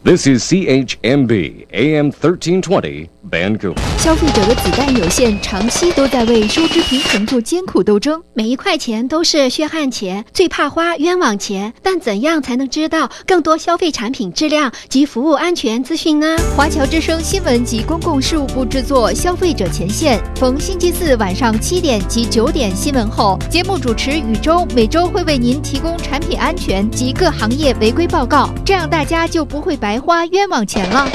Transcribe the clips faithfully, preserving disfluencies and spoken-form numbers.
This is C H M B A M thirteen twenty Vancouver。 消费者的子弹有限，长期都在为收支平衡做艰苦斗争。 每一块钱都是血汗钱，最怕花冤枉钱。但怎样才能知道更多消费产品质量及服务安全资讯呢？ 华侨之声新闻及公共事务部制作《消费者前线》，逢星期四晚上七点及九点新闻后，节目主持宇宙每周会为您提供产品安全及各行业违规报告，这样大家就不会白花冤枉钱了。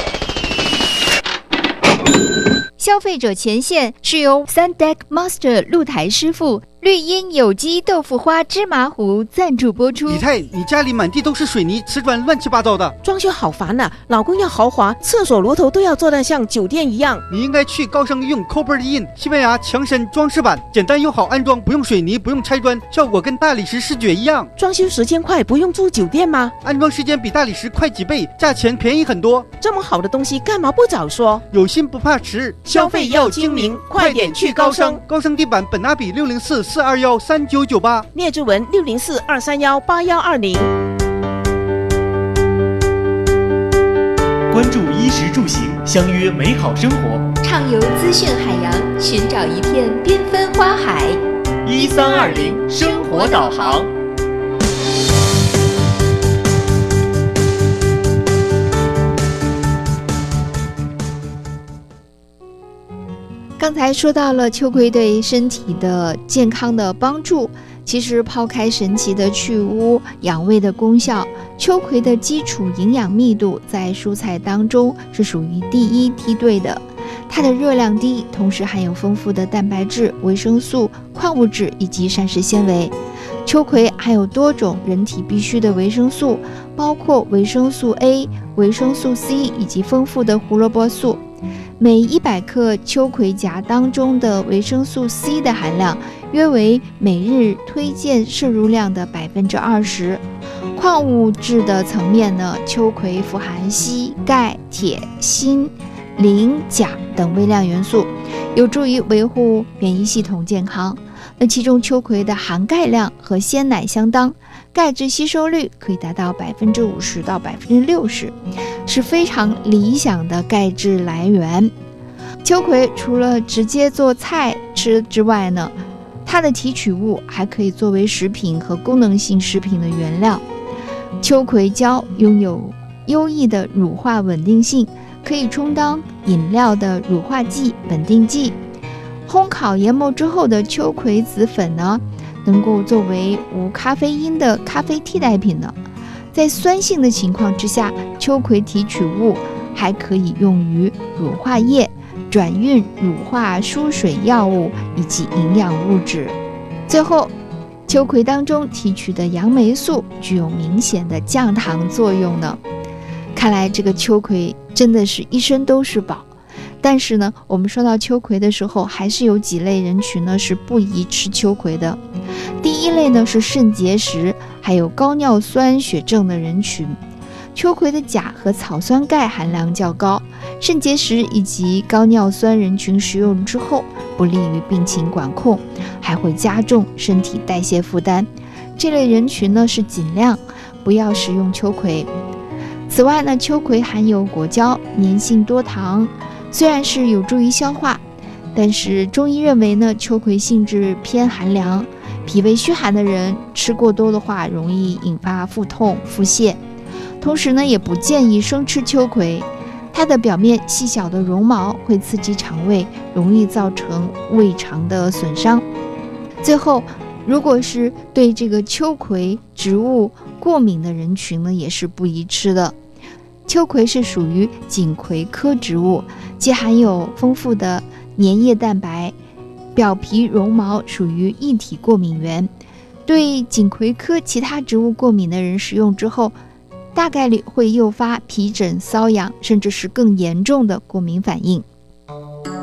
消费者前线是由 Sundeck Master 露台师傅绿茵有机豆腐花芝麻糊赞助播出。 李太，你家里满地都是水泥瓷砖，乱七八糟的， 装修好烦啊！老公要豪华，厕所螺头都要做得像酒店一样。 你应该去高盛用 Copper In 西班牙强身装饰板，简单又好安装，不用水泥，不用拆砖，效果跟大理石视觉一样。 装修时间快，不用住酒店吗？ 安装时间比大理石快几倍，价钱便宜很多。 这么好的东西干嘛不早说？ 有心不怕迟， 消费要精明，快点去高盛。 高盛地板本拿比六零四四二幺三九九八， 聂志文六零四二三幺八幺二零。 关注衣食住行，相约美好生活， 畅游资讯海洋，寻找一片缤纷花海。 一三二零生活导航。 刚才说到了秋葵对身体的健康的帮助，其实抛开神奇的去污养胃的功效，秋葵的基础营养密度在蔬菜当中是属于第一梯队的。它的热量低，同时含有丰富的蛋白质、维生素、矿物质以及膳食纤维。秋葵含有多种人体必需的维生素，包括维生素 A、维生素 C 以及丰富的胡萝卜素。每一百克秋葵荚当中的维生素 C 的含量约为每日推荐摄入量的百分之二十。矿物质的层面呢，秋葵富含硒、钙、铁、锌、磷、钾等微量元素，有助于维护免疫系统健康。那其中秋葵的含钙量和鲜奶相当，钙质吸收率可以达到百分之五十到百分之六十，是非常理想的钙质来源。秋葵除了直接做菜吃之外呢，它的提取物还可以作为食品和功能性食品的原料。秋葵胶拥有优异的乳化稳定性，可以充当饮料的乳化剂、稳定剂。烘烤研磨之后的秋葵籽粉呢，能够作为无咖啡因的咖啡替代品呢。在酸性的情况之下，秋葵提取物还可以用于乳化液、转运乳化输水药物以及营养物质。最后，秋葵当中提取的杨梅素具有明显的降糖作用呢。看来这个秋葵真的是一身都是宝。但是呢，我们说到秋葵的时候，还是有几类人群呢是不宜吃秋葵的。第一类呢是肾结石还有高尿酸血症的人群。秋葵的钾和草酸钙含量较高，肾结石以及高尿酸人群食用之后不利于病情管控，还会加重身体代谢负担。这类人群呢是尽量不要食用秋葵。此外呢，秋葵含有果胶，粘性多糖，虽然是有助于消化，但是中医认为呢，秋葵性质偏寒凉，脾胃虚寒的人吃过多的话，容易引发腹痛、腹泻。同时呢，也不建议生吃秋葵，它的表面细小的绒毛会刺激肠胃，容易造成胃肠的损伤。最后，如果是对这个秋葵植物过敏的人群呢，也是不宜吃的。秋葵是属于锦葵科植物，既含有丰富的粘液蛋白，表皮绒毛属于一体过敏源。对锦葵科其他植物过敏的人食用之后，大概率会诱发皮疹、瘙痒，甚至是更严重的过敏反应。